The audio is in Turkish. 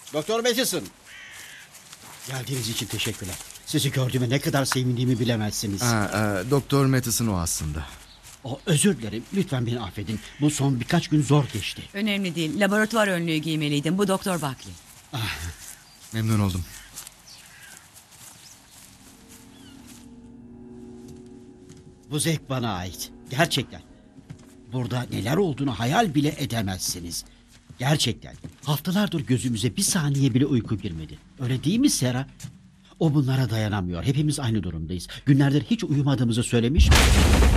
Doktor Matheson. Geldiğiniz için teşekkürler. Sizi gördüğüme ne kadar sevindiğimi bilemezsiniz. Doktor Matheson o aslında. Özür dilerim. Lütfen beni affedin. Bu son birkaç gün zor geçti. Önemli değil. Laboratuvar önlüğü giymeliydin. Bu Doktor Buckley. Memnun oldum. Bu zevk bana ait. Gerçekten. Burada neler olduğunu hayal bile edemezsiniz. Gerçekten. Haftalardır gözümüze bir saniye bile uyku girmedi. Öyle değil mi Sera? O bunlara dayanamıyor. Hepimiz aynı durumdayız. Günlerdir hiç uyumadığımızı söylemiş mi?